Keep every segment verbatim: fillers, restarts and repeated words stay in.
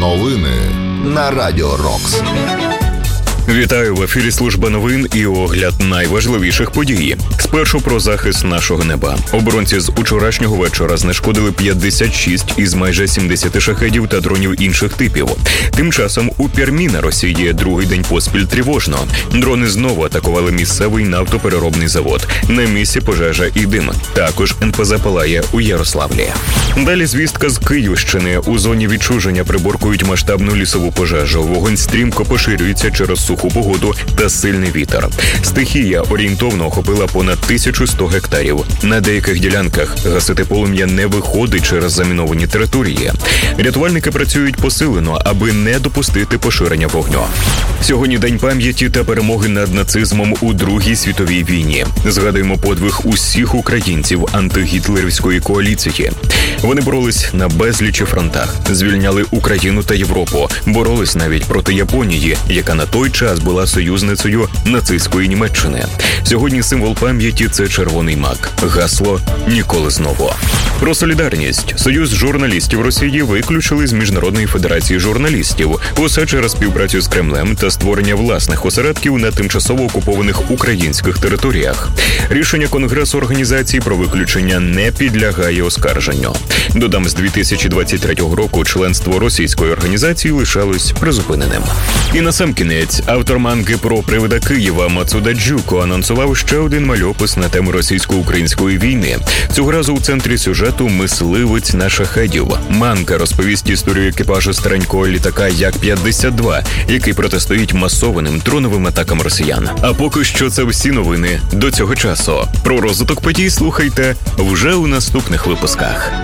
Новини на Радіо Рокс. Вітаю, в ефірі служба новин і огляд найважливіших подій. Спершу про захист нашого неба. Оборонці з учорашнього вечора знешкодили п'ятдесят шість із майже сімдесят шахедів та дронів інших типів. Тим часом у Пермі на Росії другий день поспіль тривожно. Дрони знову атакували місцевий нафтопереробний завод. На місці пожежа і дим. Також ен пе зе палає у Ярославлі. Далі звістка з Київщини. У зоні відчуження приборкують масштабну лісову пожежу. Вогонь стрімко поширюється через суху погоду та сильний вітер. Стихія орієнтовно охопила понад тисячу сто гектарів. На деяких ділянках гасити полум'я не виходить через заміновані території. Рятувальники працюють посилено, аби не допустити поширення вогню. Сьогодні День пам'яті та перемоги над нацизмом у Другій світовій війні. Згадуємо подвиг усіх українців антигітлерівської коаліції. Вони боролись на безлічі фронтах, звільняли Україну та Європу, боролись навіть проти Японії, яка на той час була союзницею нацистської Німеччини. Сьогодні символ пам'яті – це червоний мак. Гасло «Ніколи знову». Про солідарність. Союз журналістів Росії виключили з Міжнародної федерації журналістів. Усе через співпрацю з Кремлем та створення власних осередків на тимчасово окупованих українських територіях. Рішення Конгресу організації про виключення не підлягає оскарженню. Додам, з дві тисячі двадцять третього року членство російської організації лишалось призупиненим. І насамкінець, автор манги про привида Києва Мацуда Джуко анонсував ще один мальопис на тему російсько-української війни. Цього разу у центрі сюжету мисливець на шахедів. Манга розповість історію екіпажу старенького літака Як п'ятдесят два, який протистоїть масованим дроновим атакам росіян. А поки що це всі новини до цього часу. Про розвиток подій слухайте вже у наступних випусках.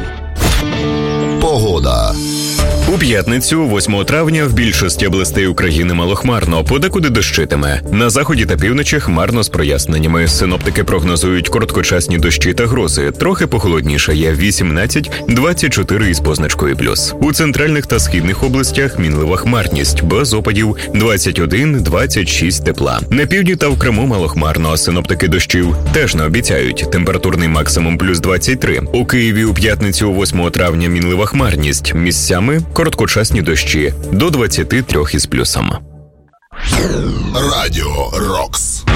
Погода. У п'ятницю, восьмого травня, в більшості областей України малохмарно, подекуди дощитиме. На заході та півночі хмарно з проясненнями. Синоптики прогнозують короткочасні дощі та грози. Трохи похолоднішає – вісімнадцять - двадцять чотири із позначкою плюс. У центральних та східних областях мінлива хмарність, без опадів – двадцять один - двадцять шість тепла. На півдні та в Криму малохмарно, синоптики дощів теж не обіцяють. Температурний максимум – плюс двадцять три. У Києві у п'ятницю, восьмого травня, мінлива хмарність. Місцями – короткочасні дощі до двадцять три із плюсом. Радіо Рокс.